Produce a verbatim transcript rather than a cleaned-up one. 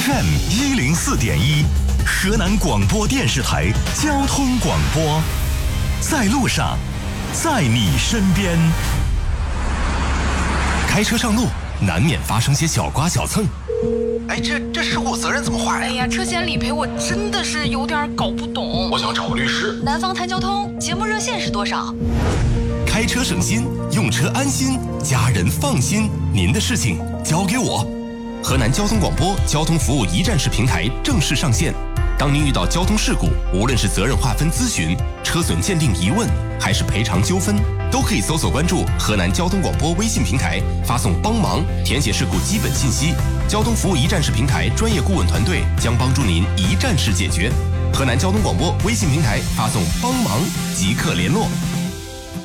F M 一零四点一，河南广播电视台交通广播，在路上，在你身边。开车上路，难免发生些小刮小蹭。 哎，这这事故责任怎么划呀？ 哎呀，车险理赔我真的是有点搞不懂。 我想找个律师。 南方谈交通节目热线是多少？ 开车省心，用车安心，家人放心，您的事情交给我。河南交通广播交通服务一站式平台正式上线。当您遇到交通事故，无论是责任划分咨询、车损鉴定疑问，还是赔偿纠纷，都可以搜索关注河南交通广播微信平台，发送帮忙，填写事故基本信息。交通服务一站式平台专业顾问团队将帮助您一站式解决。河南交通广播微信平台发送帮忙即刻联络。